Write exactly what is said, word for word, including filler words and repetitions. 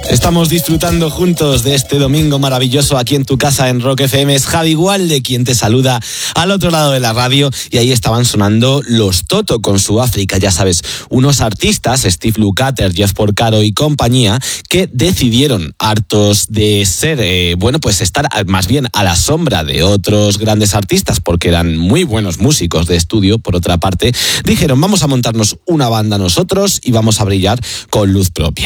Estamos disfrutando juntos de este domingo maravilloso aquí en tu casa en Rock F M. Es Javi Gualde quien te saluda al otro lado de la radio, y ahí estaban sonando Los Toto con su África. Ya sabes, unos artistas, Steve Lukather, Jeff Porcaro y compañía, que decidieron, hartos de ser, eh, bueno, pues estar más bien a la sombra de otros grandes artistas, porque eran muy buenos músicos de estudio, por otra parte, dijeron, vamos a montarnos una banda nosotros y vamos a brillar con luz propia.